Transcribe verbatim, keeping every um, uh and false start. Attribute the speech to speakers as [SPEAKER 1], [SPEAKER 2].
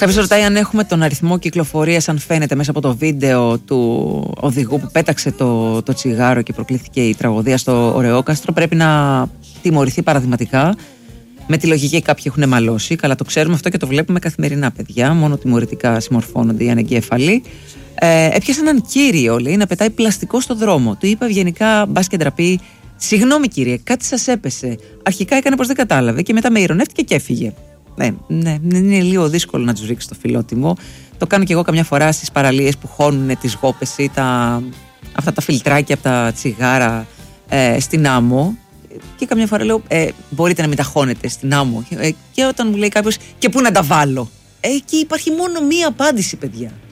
[SPEAKER 1] Κάποιος ρωτάει αν έχουμε τον αριθμό κυκλοφορίας, αν φαίνεται μέσα από το βίντεο του οδηγού που πέταξε το, το τσιγάρο και προκλήθηκε η τραγωδία στο Ωρεόκαστρο. Πρέπει να τιμωρηθεί παραδειγματικά. Με τη λογική κάποιοι έχουν μαλώσει. Καλά, το ξέρουμε αυτό και το βλέπουμε καθημερινά, παιδιά. Μόνο τιμωρητικά συμμορφώνονται οι ανεγκέφαλοι. Ε, έπιασε έναν κύριο, λέει, να πετάει πλαστικό στο δρόμο. Του είπε ευγενικά, μπας και ντραπεί, συγγνώμη κύριε, κάτι σας έπεσε. Αρχικά έκανε πως δεν κατάλαβε και μετά με ειρωνεύτηκε και έφυγε. Ναι, ναι, είναι λίγο δύσκολο να τους ρίξει το φιλότιμο. Το κάνω και εγώ καμιά φορά στις παραλίες που χώνουν τις γόπες ή τα, αυτά τα φιλτράκια από τα τσιγάρα ε, στην άμμο. Και καμιά φορά λέω, ε, μπορείτε να μην τα χώνετε στην άμμο. Ε, και όταν μου λέει κάποιος, και πού να τα βάλω. Ε, εκεί υπάρχει μόνο μία απάντηση, παιδιά.